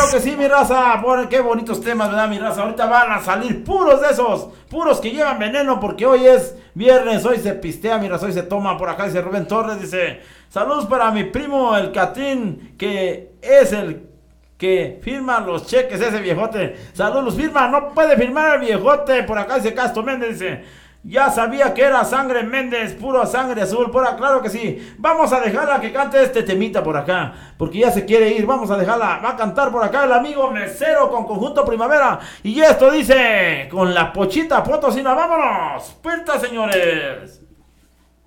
Claro que sí, mi raza. Qué bonitos temas, ¿verdad, mi raza? Ahorita van a salir puros de esos, puros que llevan veneno, porque hoy es viernes, hoy se pistea, mi raza, hoy se toma. Por acá dice Rubén Torres, dice, saludos para mi primo, el Catrín, que es el que firma los cheques, ese viejote. Saludos, los firma, no puede firmar el viejote. Por acá dice Castro Méndez, dice, ya sabía que era sangre Méndez, puro sangre azul. Por acá, claro que sí. Vamos a dejarla que cante este temita por acá, porque ya se quiere ir. Vamos a dejarla. Va a cantar por acá el amigo Mesero con Conjunto Primavera. Y esto dice, con la Pochita Potosina. Vámonos. Puerta, señores.